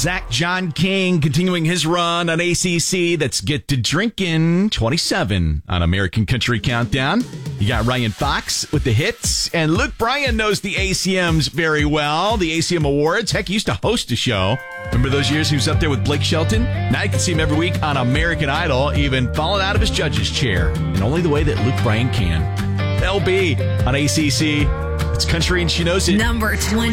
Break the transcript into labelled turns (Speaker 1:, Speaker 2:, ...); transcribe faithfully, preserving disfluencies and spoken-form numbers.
Speaker 1: Zach John King continuing his run on A C C. That's Get to Drinkin' twenty-seven on American Country Countdown. You got Ryan Fox with the hits, and Luke Bryan knows the A C Ms very well. The A C M Awards. Heck, he used to host a show. Remember those years he was up there with Blake Shelton? Now you can see him every week on American Idol, even falling out of his judge's chair. And only the way that Luke Bryan can. L B on A C C. It's country and she knows it.
Speaker 2: Number twenty.